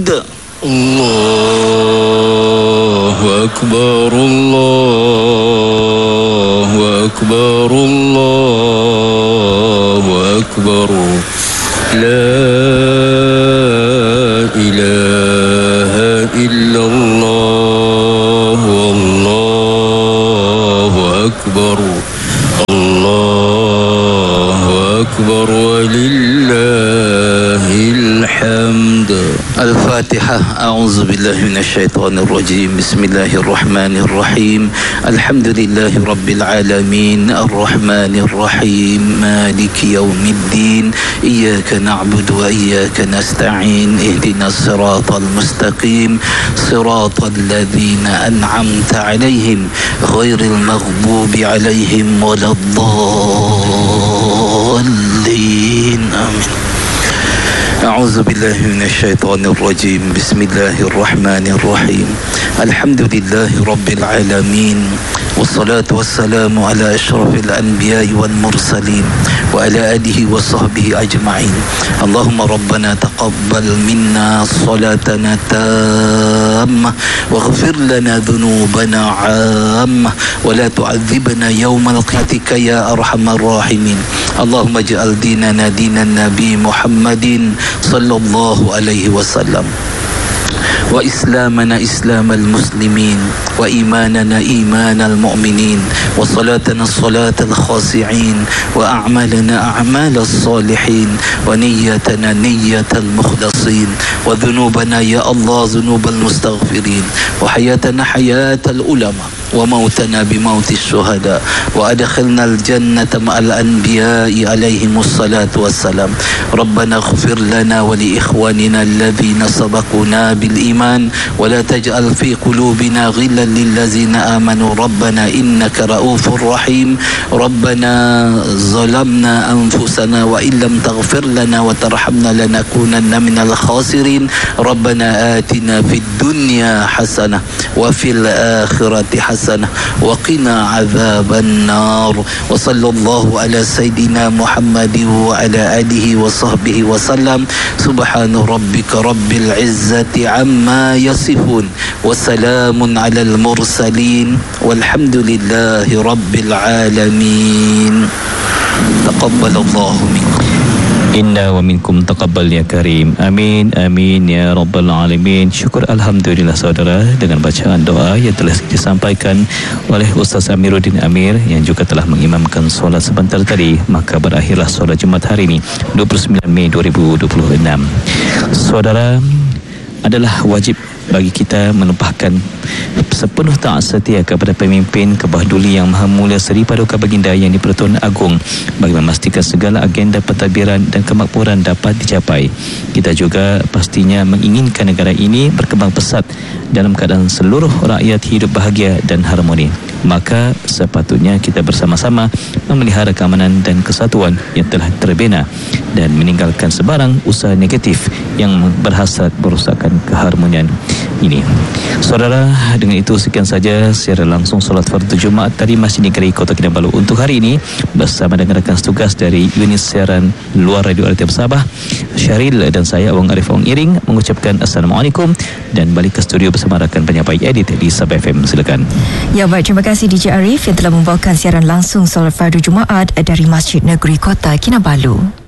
Allahu Akbar, Allahu Akbar, Allahu Akbar. La ilaha illallah, Allahu Akbar, Allahu Akbar, walillahil hamd. Al-Fatihah. A'udzu billahi minasyaitonir rajim. Bismillahirrahmanir rahim. Alhamdulillahi rabbil alamin, arrahmanir rahim, maliki yaumiddin. Iyyaka na'budu wa iyyaka nasta'in. Ihdinas siratal mustaqim, siratal ladzina an'amta 'alaihim ghairil maghdubi 'alaihim waladdallin. Amin. أعوذ بالله من الشيطان الرجيم. بسم الله الرحمن الرحيم. الحمد لله رب العالمين، والصلاة والسلام على أشرف الأنبياء والمرسلين وعلى آله وصحبه أجمعين. اللهم ربنا تقبل منا صلاتنا تامة، واغفر لنا ذنوبنا عامة، ولا تعذبنا يوم القيامة يا أرحم الراحمين. اللهم اجعل ديننا دين النبي محمد صلى الله عليه وسلم، وإسلامنا إسلام المسلمين، وإيماننا إيمان المؤمنين، وصلاتنا صلاة الخاشعين، وأعمالنا أعمال الصالحين، ونيتنا نية المخلصين، وذنوبنا يا الله ذنوب المستغفرين، وحياتنا حياة العلماء، وموتنا بموت الشهداء، وأدخلنا الجنة مع الأنبياء عليهم الصلاة والسلام. ربنا اغفر لنا ولإخواننا الذين سبقونا بالإيمان، ولا تجعل في قلوبنا غلا للذين آمنوا ربنا إنك رؤوف رحيم. ربنا ظلمنا أنفسنا وإن لم تغفر لنا وترحمنا لنكونن من الخاسرين. ربنا آتنا في الدنيا حسنة وفي الآخرة حسنة وقنا عذاب النار. وصلى الله على سيدنا محمد وعلى آله وصحبه وسلم. سبحان ربك رب العزة عما يصفون، وسلام على المرسلين، والحمد لله رب العالمين. تقبل الله منكم. Inna wa minkum taqabbal ya karim. Amin amin ya rabbal alamin. Syukur alhamdulillah saudara, dengan bacaan doa yang telah disampaikan oleh Ustaz Amiruddin Amir yang juga telah mengimamkan solat sebentar tadi, maka berakhirlah solat Jumaat hari ini 29 Mei 2026. Saudara, adalah wajib bagi kita menumpahkan sepenuh taat setia kepada pemimpin Kebah Duli Yang Maha Mulia Seri Paduka Baginda Yang di-Pertuan Agong bagi memastikan segala agenda pentadbiran dan kemakmuran dapat dicapai. Kita juga pastinya menginginkan negara ini berkembang pesat dalam keadaan seluruh rakyat hidup bahagia dan harmoni. Maka sepatutnya kita bersama-sama memelihara keamanan dan kesatuan yang telah terbina dan meninggalkan sebarang usaha negatif yang berhasrat merosakkan keharmonian ini. Saudara, dengan itu sekian saja siaran langsung solat fardu Jumaat dari Masjid Negeri Kota Kinabalu untuk hari ini bersama dengan rakan tugas dari unit siaran luar Radio RTM Sabah, Syaril dan saya Awang Arif Awang Iring mengucapkan Assalamualaikum dan balik ke studio bersama rakan penyampai edit di Sabah FM. Silakan. Ya, baik, terima kasih DJ Arif yang telah membawakan siaran langsung solat fardu Jumaat dari Masjid Negeri Kota Kinabalu.